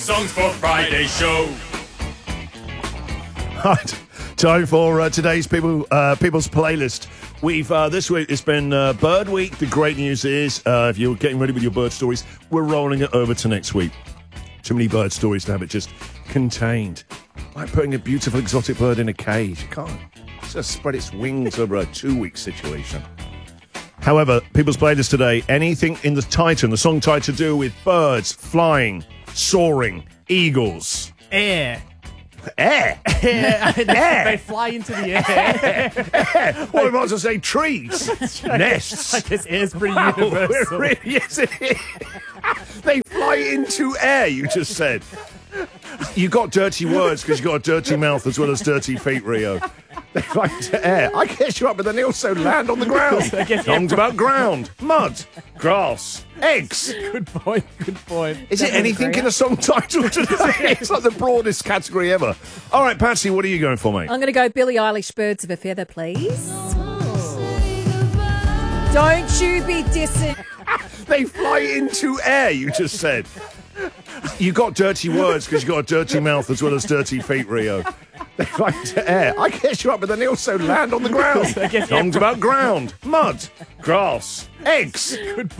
Songs for Friday show. Right, time for today's people's playlist. We've this week it's been Bird Week. The great news is, if you're getting ready with your bird stories, we're rolling it over to next week. Too many bird stories to have it just contained. Like putting a beautiful exotic bird in a cage. You can't just spread its wings over a 2-week situation. However, people's playlist today, anything in the title, the song title to do with birds, flying, soaring, eagles. Air. Air? They fly into the air. What am I to say? Trees. Nests. I guess air's pretty Wow, universal. really, yes, it is. They fly into air, you just said. You got dirty words because you got a dirty mouth as well as dirty feet, Rio. They fly into air. I guess you're up, but then they also land on the ground. Songs about ground, mud, grass, eggs. Good point, good point. Is it anything in a song title today? It's like the broadest category ever. All right, Patsy, what are you going for, mate? I'm going to go Billie Eilish, Birds of a Feather, please. Don't you be dissing. They fly into air, you just said. You got dirty words because you got a dirty mouth as well as dirty feet, Rio. They fly into air. I guess you're up, but then they also land on the ground. Songs about ground, mud, grass, eggs. Good